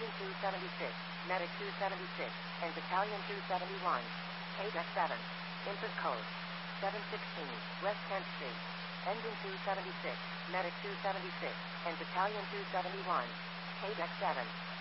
Marine 276, Medic 276, and Battalion 271. KDEC 7. Input code 716, West 10th Street. Engine 276, Medic 276, and Battalion 271. KDEC 7.